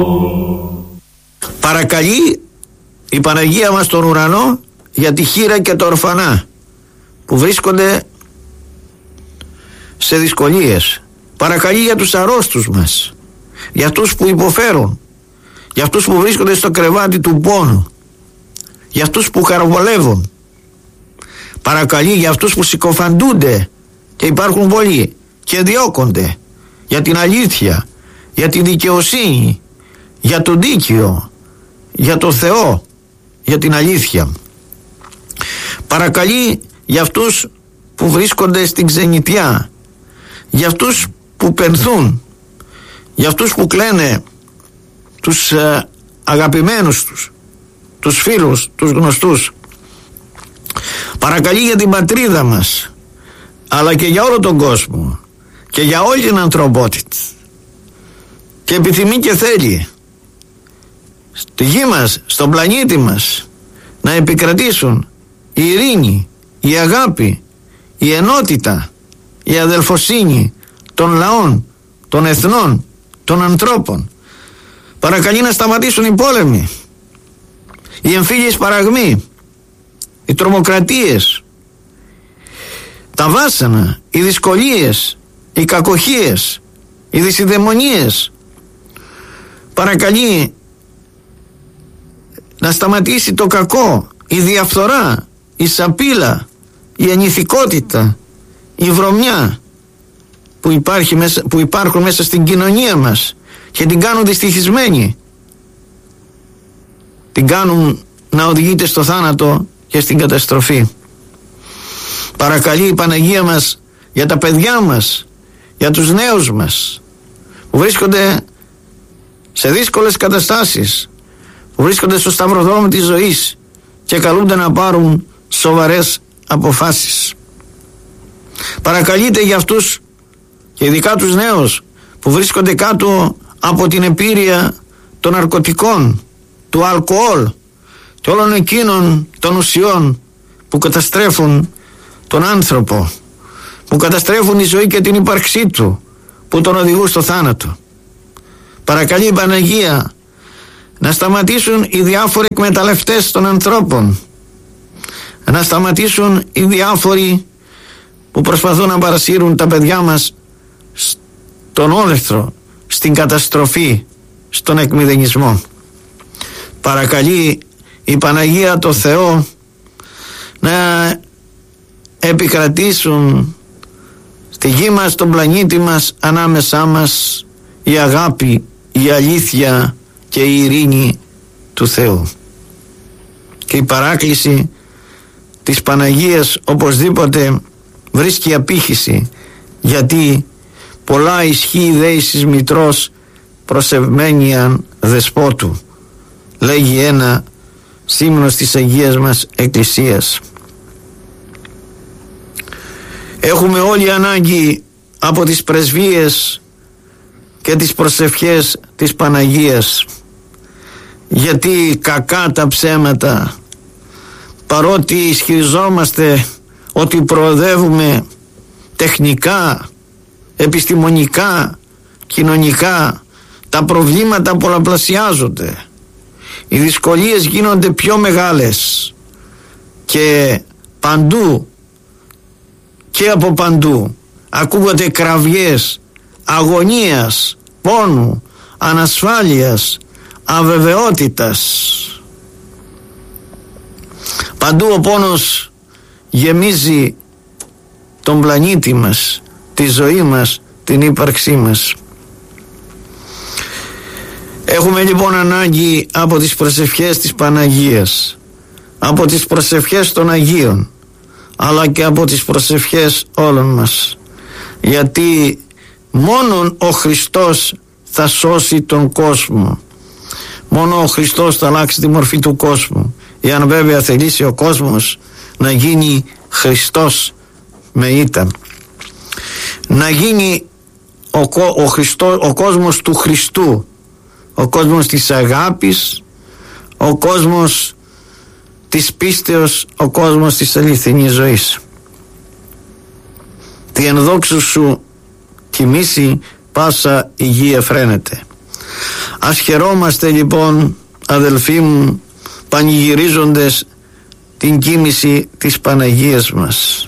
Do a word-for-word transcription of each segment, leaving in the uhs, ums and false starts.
Παρακαλεί η Παναγία μας τον ουρανό για τη χήρα και τα ορφανά που βρίσκονται σε δυσκολίες. Παρακαλεί για τους αρρώστους μας, για αυτούς που υποφέρουν, για αυτούς που βρίσκονται στο κρεβάτι του πόνου, για αυτούς που καρβολεύουν. Παρακαλεί για αυτούς που συκοφαντούνται, και υπάρχουν πολλοί, και διώκονται για την αλήθεια, για την δικαιοσύνη, για τον δίκαιο, για τον Θεό, για την αλήθεια. Παρακαλεί για αυτούς που βρίσκονται στην ξενιτιά, για αυτούς που πενθούν, για αυτούς που κλαίνε τους ε, αγαπημένους τους, τους φίλους, τους γνωστούς. Παρακαλεί για την πατρίδα μας, αλλά και για όλο τον κόσμο και για όλη την ανθρωπότητα, και επιθυμεί και θέλει στη γη μας, στον πλανήτη μας, να επικρατήσουν η ειρήνη, η αγάπη, η ενότητα, η αδελφοσύνη των λαών, των εθνών, των ανθρώπων. Παρακαλεί να σταματήσουν οι πόλεμοι, οι εμφύλιες παραγμοί, οι τρομοκρατίες, τα βάσανα, οι δυσκολίες, οι κακοχίες, οι δυσιδαιμονίες. Παρακαλεί να σταματήσει το κακό, η διαφθορά, η σαπίλα, η ανηθικότητα, η βρωμιά που, υπάρχει μέσα, που υπάρχουν μέσα στην κοινωνία μας και την κάνουν δυστυχισμένη, την κάνουν να οδηγείται στο θάνατο και στην καταστροφή. Παρακαλεί η Παναγία μας για τα παιδιά μας, για τους νέους μας που βρίσκονται σε δύσκολες καταστάσεις, που βρίσκονται στο σταυροδρόμι της ζωής και καλούνται να πάρουν σοβαρές αποφάσεις. Παρακαλείται για αυτούς και ειδικά τους νέους που βρίσκονται κάτω από την επίρρεια των ναρκωτικών, του αλκοόλ και όλων εκείνων των ουσιών που καταστρέφουν τον άνθρωπο, που καταστρέφουν η ζωή και την ύπαρξή του, που τον οδηγούν στο θάνατο. Παρακαλεί η Παναγία να σταματήσουν οι διάφοροι εκμεταλλευτές των ανθρώπων, να σταματήσουν οι διάφοροι που προσπαθούν να παρασύρουν τα παιδιά μας στον όλεθρο, στην καταστροφή, στον εκμηδενισμό. Παρακαλεί η Παναγία το Θεό να επικρατήσουν στη γη μας, στον πλανήτη μας, ανάμεσά μας η αγάπη, η αλήθεια και η ειρήνη του Θεού. Και η παράκληση της Παναγίας οπωσδήποτε βρίσκει απήχηση, γιατί πολλά ισχύει δέησης μητρός προσευμένιαν δεσπότου, λέγει ένα σύμνος της Αγίας μας Εκκλησίας. Έχουμε όλοι ανάγκη από τις πρεσβείες και τις προσευχές της Παναγίας, γιατί κακά τα ψέματα, παρότι ισχυριζόμαστε ότι προοδεύουμε τεχνικά, επιστημονικά, κοινωνικά, τα προβλήματα πολλαπλασιάζονται, οι δυσκολίες γίνονται πιο μεγάλες και παντού και από παντού ακούγονται κραυγές αγωνίας, πόνου, ανασφάλειας, αβεβαιότητας. Παντού ο πόνος γεμίζει τον πλανήτη μας, τη ζωή μας, την ύπαρξή μας. Έχουμε λοιπόν ανάγκη από τις προσευχές της Παναγίας, από τις προσευχές των Αγίων, αλλά και από τις προσευχές όλων μας, γιατί μόνον ο Χριστός θα σώσει τον κόσμο, μόνο ο Χριστός θα αλλάξει τη μορφή του κόσμου, εάν βέβαια θελήσει ο κόσμος να γίνει Χριστός με ήττα, να γίνει ο, ο, Χριστό, ο κόσμος του Χριστού, ο κόσμος της αγάπης, ο κόσμος της πίστεως, ο κόσμος της αληθινής ζωής. Τι ενδόξου σου τιμήσει πάσα υγεία φρένεται. Ας χαιρόμαστε λοιπόν, αδελφοί μου, πανηγυρίζοντες την κοίμηση της Παναγίας μας.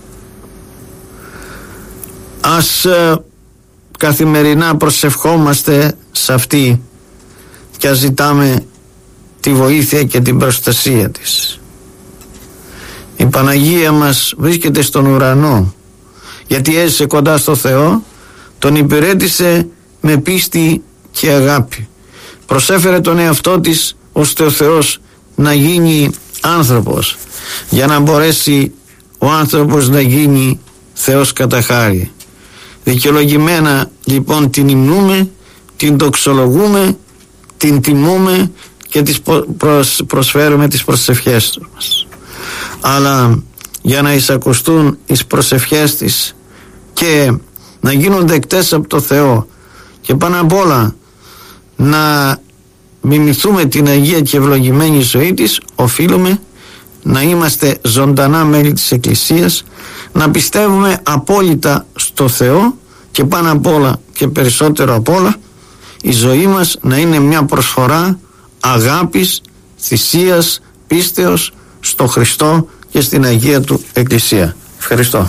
Ας ε, καθημερινά προσευχόμαστε σε αυτή και ας ζητάμε τη βοήθεια και την προστασία της. Η Παναγία μας βρίσκεται στον ουρανό, γιατί έζησε κοντά στο Θεό, τον υπηρέτησε με πίστη και αγάπη. Προσέφερε τον εαυτό της ώστε ο Θεός να γίνει άνθρωπος, για να μπορέσει ο άνθρωπος να γίνει Θεός κατά χάρη. Δικαιολογημένα λοιπόν την υμνούμε, την δοξολογούμε, την τιμούμε και τις προσφέρουμε τις προσευχές μας. Αλλά για να εισακουστούν τις προσευχές της και να γίνουν δεκτές από το Θεό και πάνω απ' όλα να μιμηθούμε την Αγία και ευλογημένη ζωή της, οφείλουμε να είμαστε ζωντανά μέλη της Εκκλησίας, να πιστεύουμε απόλυτα στο Θεό και πάνω απ' όλα και περισσότερο απ' όλα η ζωή μας να είναι μια προσφορά αγάπης, θυσίας, πίστεως στο Χριστό και στην Αγία Του Εκκλησία. Ευχαριστώ.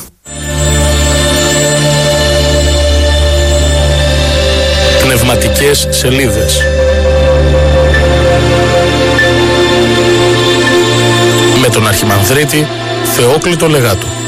Πνευματικές σελίδες. Με τον Αρχιμανδρίτη Θεόκλητο Λεγάτου.